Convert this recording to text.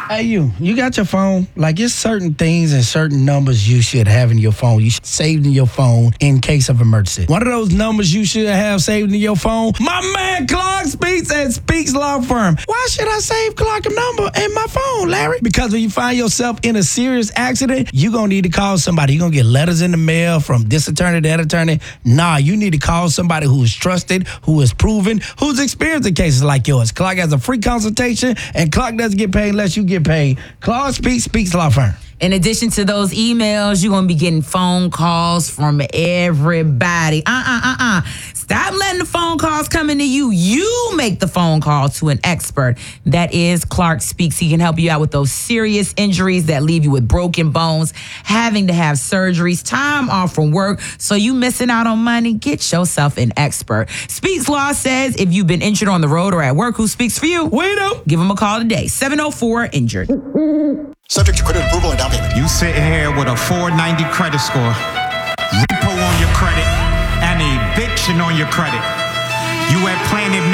Hey, you got your phone? Like, it's certain things and certain numbers you should have in your phone. You should save in your phone in case of emergency. One of those numbers you should have saved in your phone, my man Clark Speaks at Speaks Law Firm. Why should I save Clark's number in my phone, Larry? Because when you find yourself in a serious accident, you're going to need to call somebody. You're going to get letters in the mail from this attorney, that attorney. Nah, you need to call somebody who is trusted, who is proven, who's experienced in cases like yours. Clark has a free consultation, and Clark doesn't get paid unless you get paid. Clark Speaks Law Firm. In addition to those emails, you're going to be getting phone calls from everybody. Stop letting the phone calls come into you. You make the phone call to an expert. That is Clark Speaks. He can help you out with those serious injuries that leave you with broken bones, having to have surgeries, time off from work, so you missing out on money. Get yourself an expert. Speaks Law says if you've been injured on the road or at work, who speaks for you? We do. Give him a call today, 704-INJURED. Subject to credit approval and down payment. You sitting here with a 490 credit score, repo on your credit, and eviction on your credit. You at Planet